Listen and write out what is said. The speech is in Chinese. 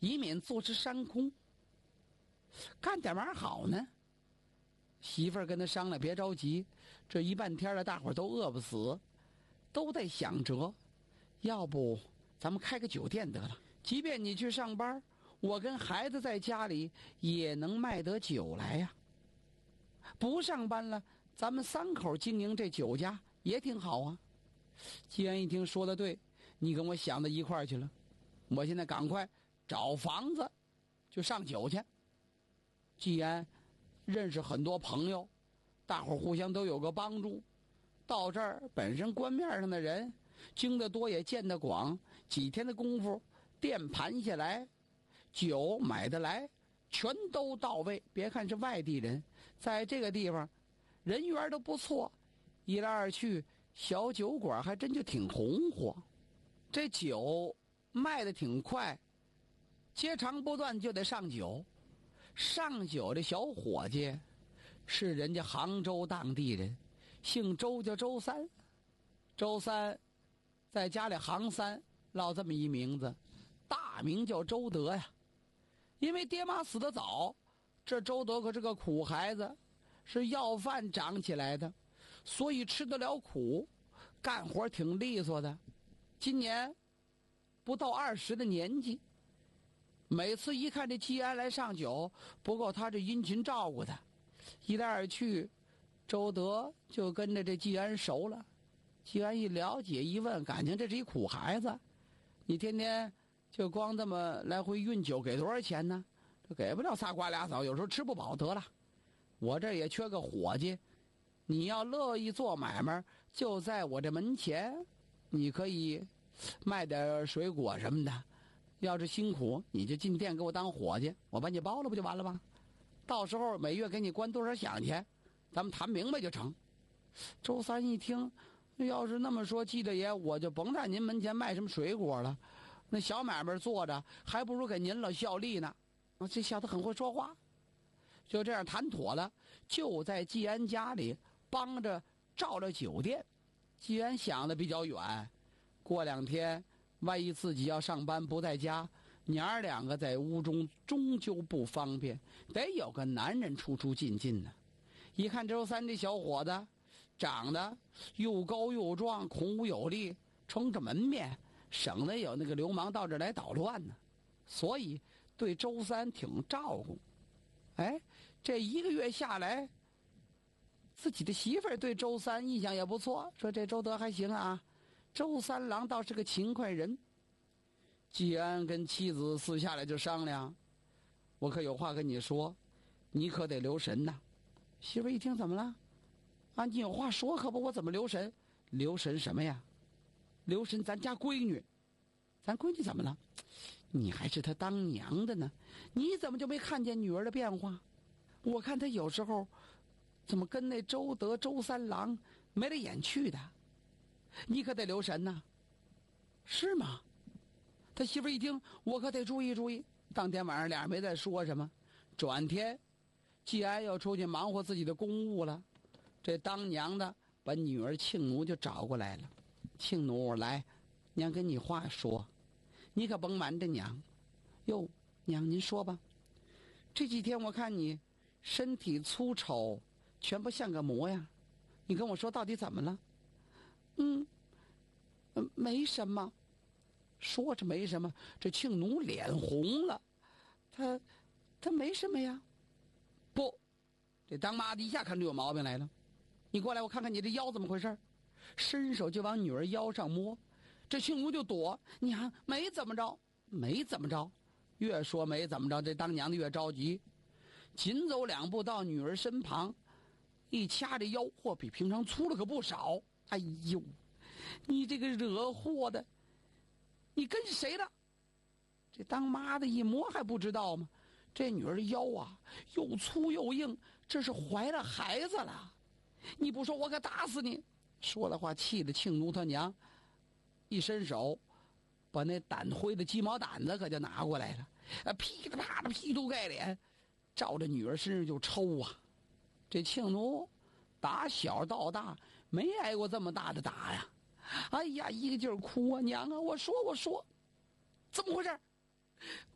以免坐吃山空。干点嘛好呢？媳妇儿跟他商量，别着急，这一半天了，大伙儿都饿不死，都在想辙。要不咱们开个酒店得了，即便你去上班，我跟孩子在家里也能卖得酒来呀。不上班了，咱们3口经营这酒家也挺好啊。季安一听说的对，你跟我想到一块儿去了，我现在赶快找房子就上酒去。季安认识很多朋友，大伙儿互相都有个帮助。到这儿本身官面上的人，经得多也见得广，几天的功夫，店盘下来，酒买得来，全都到位。别看是外地人，在这个地方人缘都不错，一来二去，小酒馆还真就挺红火。这酒卖得挺快，接长不断就得上酒。上酒的小伙计是人家杭州当地人，姓周，叫周三。周三在家里行三落这么一名字，大名叫周德呀。因为爹妈死得早，这周德可是个苦孩子，是要饭长起来的，所以吃得了苦，干活挺利索的。今年不到20的年纪，每次一看这季安来上酒，不够他这殷勤照顾他，一来二去，周德就跟着这季安熟了。季安一了解一问，感情这是一苦孩子，你天天就光这么来回运酒，给多少钱呢？这给不了仨瓜俩枣，有时候吃不饱得了。我这也缺个伙计，你要乐意做买卖，就在我这门前，你可以卖点水果什么的。要是辛苦，你就进店给我当伙计，我把你包了不就完了吗？到时候每月给你关多少饷钱，咱们谈明白就成。周三一听，要是那么说，季大爷，我就甭在您门前卖什么水果了，那小买卖做着，还不如给您了效力呢。这小子很会说话，就这样谈妥了，就在季安家里帮着照了酒店。季安想的比较远，过2天万一自己要上班不在家，娘儿2个在屋中终究不方便，得有个男人出出进进呢。一看周三这小伙子长得又高又壮，孔武有力，撑着门面，省得有那个流氓到这儿来捣乱呢，所以对周三挺照顾。哎，这1个月下来，自己的媳妇儿对周三印象也不错，说这周德还行啊，周三郎倒是个勤快人。季安跟妻子私下来就商量，我可有话跟你说，你可得留神呐。媳妇一听，怎么了？啊，你有话说可不，我怎么留神？留神什么呀？留神咱家闺女。咱闺女怎么了？你还是她当娘的呢，你怎么就没看见女儿的变化？我看她有时候怎么跟那周德周三郎眉来眼去的，你可得留神呐。是吗？他媳妇一听，我可得注意注意。当天晚上俩人没再说什么。转天季安又出去忙活自己的公务了，这当娘的把女儿庆奴就找过来了。庆奴，来，娘跟你话说，你可甭瞒着娘。哟，娘您说吧。这几天我看你身体粗丑，全不像个模样，你跟我说到底怎么了？没什么。说着没什么，这庆奴脸红了，他没什么呀。不，这当妈的一下看出有毛病来了。你过来，我看看你这腰怎么回事。伸手就往女儿腰上摸，这庆奴就躲。娘，没怎么着，没怎么着。越说没怎么着，这当娘的越着急，紧走2步到女儿身旁，一掐这腰，嚯，比平常粗了可不少。哎呦，你这个惹祸的，你跟谁的？这当妈的一摸还不知道吗？这女儿的腰啊，又粗又硬，这是怀了孩子了。你不说我可打死你！说的话气得庆奴他娘一伸手，把那掸灰的鸡毛掸子可就拿过来了，噼里啪啦劈头盖脸照着女儿身上就抽啊。这庆奴打小到大没挨过这么大的打呀。哎呀，一个劲儿哭啊，娘啊，我说怎么回事？